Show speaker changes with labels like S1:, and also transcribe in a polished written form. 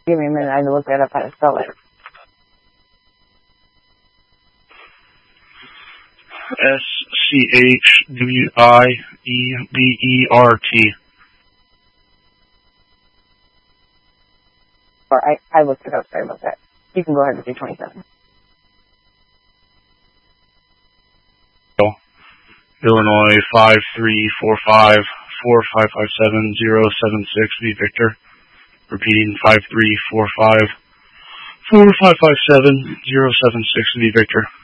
S1: Give me a minute, I had to look that up how to spell it.
S2: SCHWIEBERT.
S1: Or I looked it up, sorry about that. You can go ahead with your 27.
S2: Illinois 5345 4557 076 V Victor. Repeating 5345 4557 076 V Victor.